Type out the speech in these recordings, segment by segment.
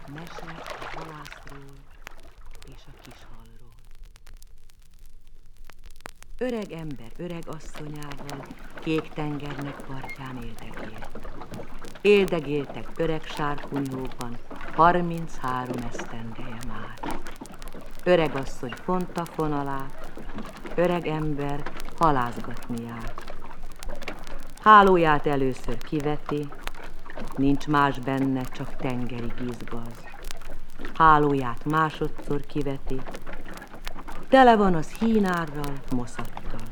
Mese a halászról és a kishallról. Öreg ember öreg asszonyával kék tengernek partján éldegélt. Éldegéltek öreg sárkunyhóban 33 esztendeje már. Öreg asszony fonta fonalát, öreg ember halászgatni járt. Hálóját először kiveti, nincs más benne, csak tengeri gizgaz. Hálóját másodszor kiveti, tele van az hínárral, moszattal.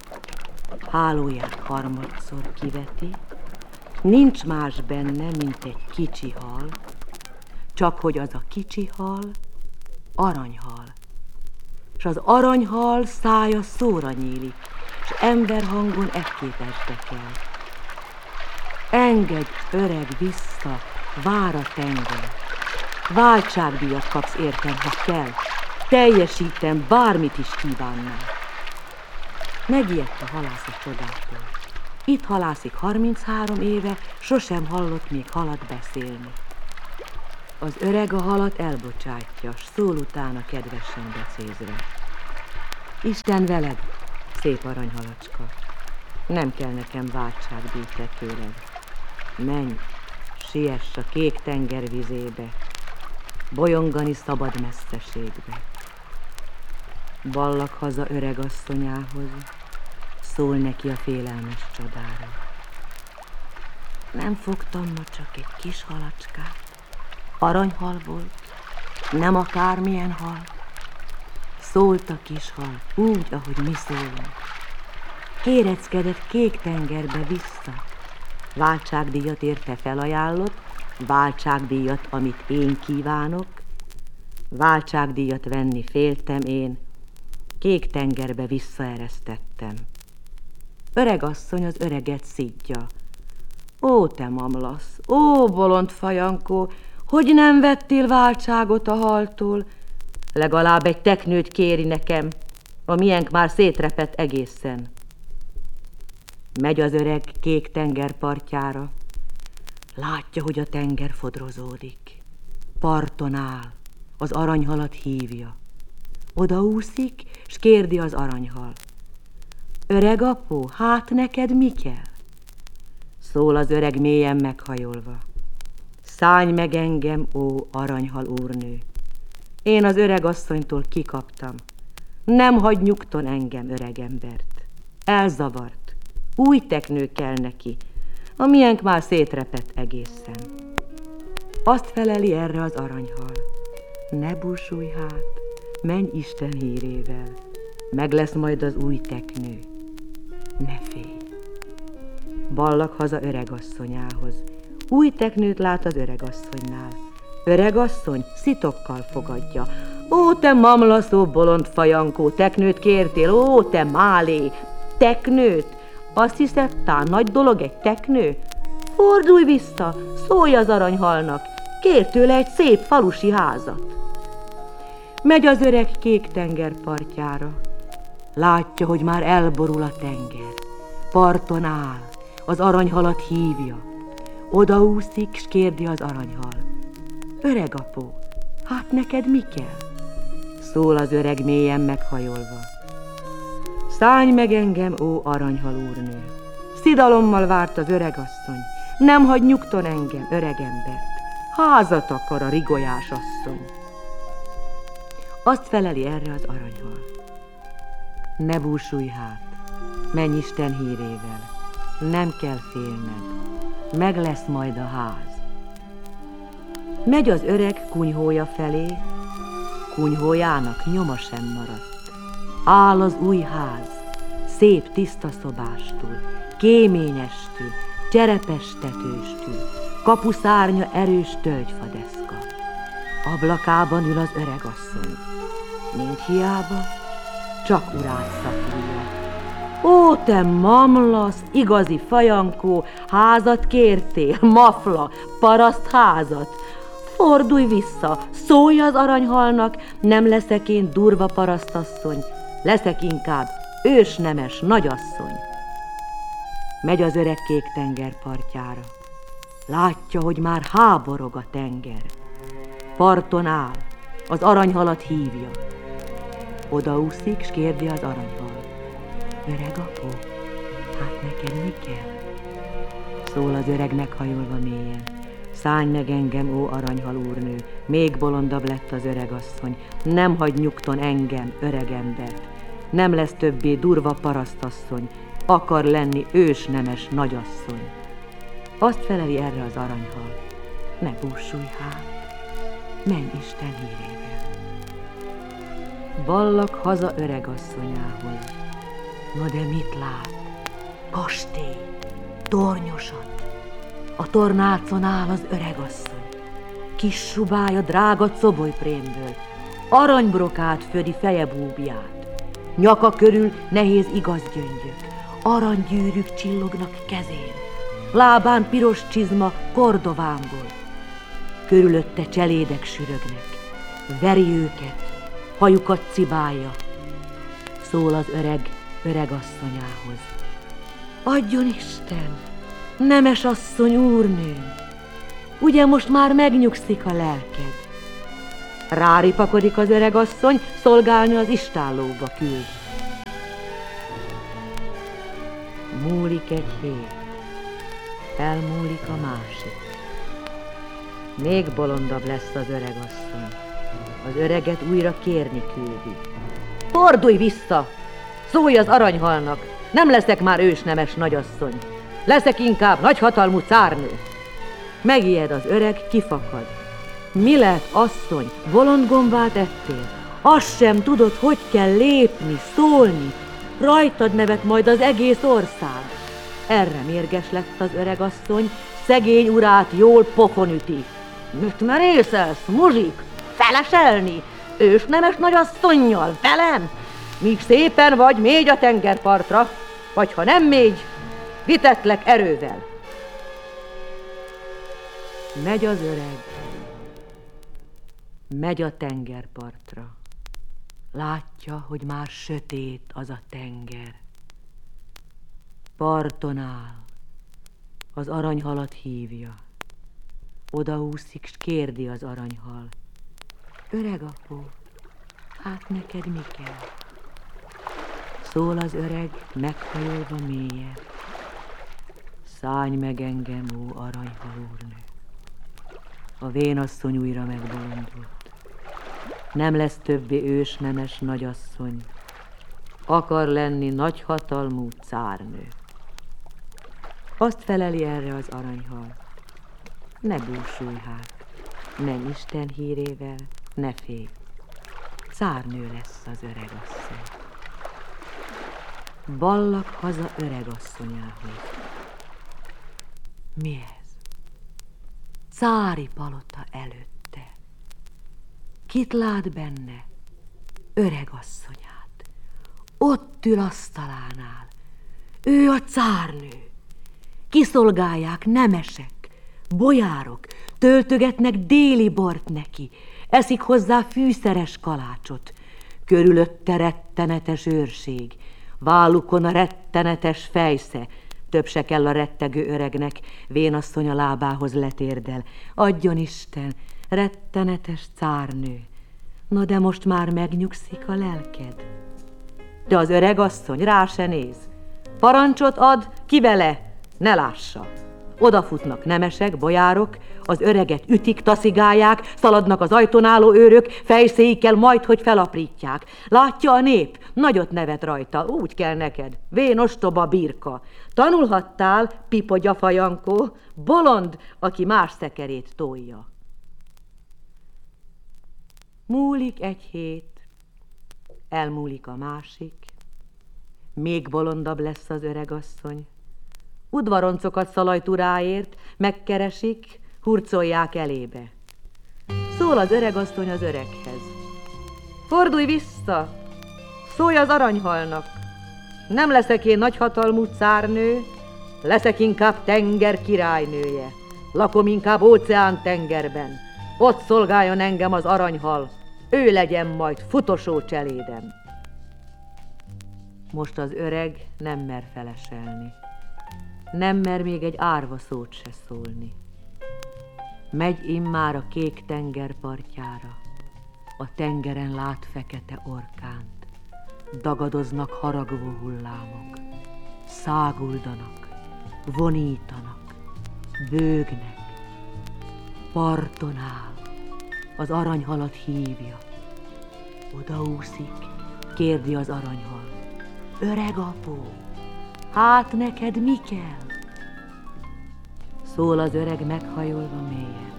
Hálóját harmadszor kiveti, nincs más benne, mint egy kicsi hal, csak hogy az a kicsi hal aranyhal. S az aranyhal szája szóra nyílik, s emberhangon ekképesbe kell. Engedj, öreg, vissza, vár a tenger. Váltságdíjat kapsz értem, ha kell. Teljesítem, bármit is kívánnál. Megijedt a halász a csodától. Itt halászik 33 éve, sosem hallott még halat beszélni. Az öreg a halat elbocsátja, s szól utána kedvesen becézve. Isten veled, szép aranyhalacska, nem kell nekem váltságdíj te tőled. Menj, siess a kék tenger vizébe, bolyongani szabad messzeségbe. Ballak haza öreg asszonyához, szól neki a félelmes csodára. Nem fogtam ma csak egy kis halacskát, aranyhal volt, nem akármilyen hal. Szólt a kis hal, úgy, ahogy mi szólunk. Kéreckedett kék tengerbe vissza. Váltságdíjat érte felajánlott, váltságdíjat, amit én kívánok. Váltságdíjat venni féltem én, kék tengerbe visszaeresztettem. Öreg asszony az öreget szidja. Ó, te mamlasz, ó, bolond fajankó, hogy nem vettél váltságot a haltól? Legalább egy teknőt kéri nekem, a miénk már szétrepett egészen. Megy az öreg kék tenger partjára, látja, hogy a tenger fodrozódik. Parton áll, az aranyhalat hívja. Odaúszik, s kérdi az aranyhal. Öreg apó, hát neked mi kell? Szól az öreg mélyen meghajolva. Szállj meg engem, ó aranyhal úrnő. Én az öreg asszonytól kikaptam. Nem hagy nyugton engem, öreg embert. Elzavart, új teknő kell neki, a miénk már szétrepett egészen. Azt feleli erre az aranyhal. Ne búsulj hát, menj Isten hírével, meg lesz majd az új teknő. Ne félj. Ballak haza öregasszonyához. Új teknőt lát az öregasszonynál. Öregasszony szitokkal fogadja. Ó, te mamlaszó bolond fajankó, teknőt kértél, ó, te málé, teknőt? Azt hiszed, tán nagy dolog egy teknő? Fordulj vissza, szólj az aranyhalnak, kér tőle egy szép falusi házat. Megy az öreg kék tenger partjára. Látja, hogy már elborul a tenger. Parton áll, az aranyhalat hívja. Odaúszik, s kérdi az aranyhal. Öreg apó, hát neked mi kell? Szól az öreg mélyen meghajolva. Szállj meg engem, ó aranyhal úrnő. Szidalommal várt az öregasszony. Nem hagy nyugton engem, öreg embert. Házat akar a rigolyás asszony. Azt feleli erre az aranyhal. Ne búsulj hát, menj Isten hírével. Nem kell félned, meg lesz majd a ház. Megy az öreg kunyhója felé, kunyhójának nyoma sem maradt. Áll az új ház, szép tiszta szobástól, kéményestül, cserepes tetőstül, kapuszárnya erős tölgyfadeszka. Ablakában ül az öregasszony, mint hiába, csak urát szapulja. Ó, te mamlasz, igazi fajankó, házat kértél, mafla, paraszt házat. Fordulj vissza, szólj az aranyhalnak, nem leszek én durva parasztasszony, leszek inkább ősnemes nagyasszony. Megy az öreg kék tenger partjára. Látja, hogy már háborog a tenger. parton áll, az aranyhalat hívja. Odaúszik, s kérdi az aranyhal. Öreg apó, hát neked mi kell? Szól az öreg meghajolva mélyen. Szállj meg engem, ó aranyhal úrnő, még bolondabb lett az öregasszony. Nem hagy nyugton engem, öreg embert. Nem lesz többé durva parasztasszony, akar lenni ősnemes nagyasszony. Azt feleli erre az aranyhal. Ne búsulj hát, menj Isten hírével. Ballak haza öregasszonyához. Na de mit lát? Kastély, tornyosat. A tornácon áll az öregasszony. Kis subája drága cobolyprémből, aranybrokát födi feje búbját. Nyaka körül nehéz igazgyöngyök, aranygyűrűk csillognak kezén. Lábán piros csizma Kordovánból. Körülötte cselédek sürögnek, veri őket, hajukat cibálja. Szól az öreg öregasszonyához. Adjon Isten, nemes asszony úrnőm, ugye most már megnyugszik a lelked? Ráripakodik az öregasszony, szolgálni az istállóba küld. Múlik egy hét, elmúlik a másik. Még bolondabb lesz az öregasszony. Az öreget újra kérni küldi. Fordulj vissza! Szólj az aranyhalnak! Nem leszek már ősnemes nagyasszony. Leszek inkább nagyhatalmú cárnő. Megijed az öreg, kifakad. Mi lett, asszony? Bolondgombát ettél? Azt sem tudod, hogy kell lépni, szólni. Rajtad nevet majd az egész ország. Erre mérges lett az öregasszony, szegény urát jól pofon üti. Mit merészelsz, muzsik? Feleselni? Ősnemes nagyasszonnyal, velem? Míg szépen vagy, mégy a tengerpartra, vagy ha nem mégy, vitetlek erővel. Megy az öreg, megy a tengerpartra. Látja, hogy már sötét az a tenger. Parton áll, az aranyhalat hívja. Odaúszik, s kérdi az aranyhal. Öreg apó, hát neked mi kell? Szól az öreg, meghajolva mélyen. Szállj meg engem, ó aranyhal úrnő. A vénasszony újra megbolondult. Nem lesz többé ősnemes nagyasszony. Akar lenni nagyhatalmú cárnő. Azt feleli erre az aranyhal. Ne búsulj hát, menj Isten hírével, ne félj. Cárnő lesz az öregasszony. Ballak haza öregasszonyához. Mi ez? Cári palota előtte. Kit lát benne? Öregasszonyát. Ott ül asztalánál. Ő a cárnő. Kiszolgálják nemesek, bojárok, töltögetnek déli bort neki, eszik hozzá fűszeres kalácsot. Körülötte rettenetes őrség, vállukon a rettenetes fejsze, több se kell a rettegő öregnek, vénasszony a lábához letérdel. Adjon Isten, rettenetes cárnő, na de most már megnyugszik a lelked. De az öregasszony rá se néz, parancsot ad, ki vele, ne lássa. Odafutnak nemesek, bojárok, az öreget ütik, taszigálják, szaladnak az ajtón álló őrök, fejszéikkel majdhogy felaprítják. Látja a nép, nagyot nevet rajta, úgy kell neked, vén ostoba birka. Tanulhattál, pipogyafa Jankó, bolond, aki más szekerét tolja. Múlik egy hét, elmúlik a másik, még bolondabb lesz az öregasszony. Udvaroncokat szalajt uráért, megkeresik, hurcolják elébe. Szól az öregasszony az öreghez. Fordulj vissza, szólj az aranyhalnak. Nem leszek én nagyhatalmú cárnő, leszek inkább tenger királynője. Lakom inkább óceán tengerben. Ott szolgáljon engem az aranyhal, ő legyen majd futosó cselédem. Most az öreg nem mer feleselni. Nem mer még egy árva szót se szólni. Megy immár a kék tenger partjára, a tengeren lát fekete orkánt. Dagadoznak haragvó hullámok, száguldanak, vonítanak, bőgnek. Parton áll, az aranyhalat hívja. Odaúszik, kérdi az aranyhal. Öreg apó, hát neked mi kell? Szól az öreg meghajolva mélyen.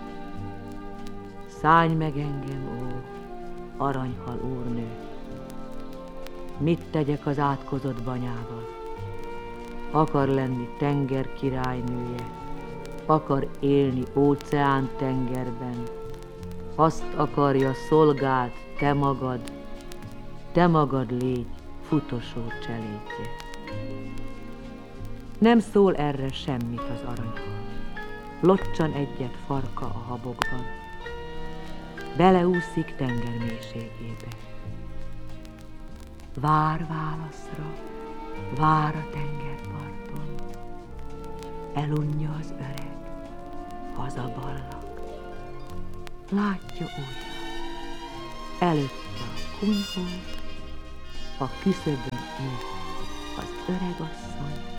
Szállj meg engem, ó, aranyhal úrnő. Mit tegyek az átkozott banyával? Akar lenni tenger királynője, akar élni óceán tengerben. Azt akarja, szolgáld, te magad légy futosó cselédje. Nem szól erre semmit az aranyhal. Locsan egyet farka a habokban. Beleúszik tenger mélységébe. Vár válaszra, vár a tengerparton. Elunja az öreg, hazaballag. Látja újra, előtte a kunyhó, a küszöbön ül az öreg asszony,